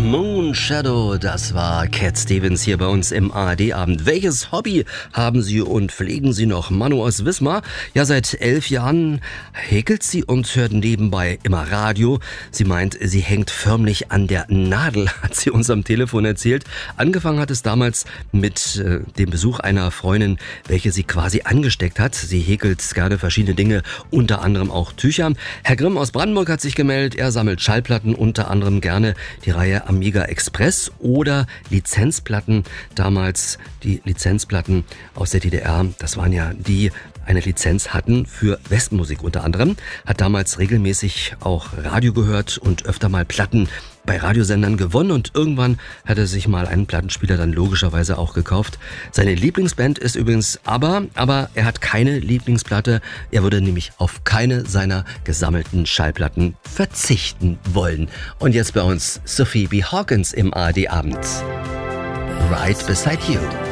Moon Shadow, das war Cat Stevens hier bei uns im ARD-Abend. Welches Hobby haben Sie und pflegen Sie noch? Manu aus Wismar, ja seit 11 Jahren häkelt sie und hört nebenbei immer Radio. Sie meint, sie hängt förmlich an der Nadel, hat sie uns am Telefon erzählt. Angefangen hat es damals mit dem Besuch einer Freundin, welche sie quasi angesteckt hat. Sie häkelt gerne verschiedene Dinge, unter anderem auch Tücher. Herr Grimm aus Brandenburg hat sich gemeldet, er sammelt Schallplatten, unter anderem gerne die Reihe Amiga Express oder Lizenzplatten. Damals die Lizenzplatten aus der DDR, das waren ja die eine Lizenz hatten für Westmusik unter anderem, hat damals regelmäßig auch Radio gehört und öfter mal Platten bei Radiosendern gewonnen und irgendwann hat er sich mal einen Plattenspieler dann logischerweise auch gekauft. Seine Lieblingsband ist übrigens ABBA, aber er hat keine Lieblingsplatte. Er würde nämlich auf keine seiner gesammelten Schallplatten verzichten wollen. Und jetzt bei uns Sophie B. Hawkins im ARD-Abend. Right Beside You.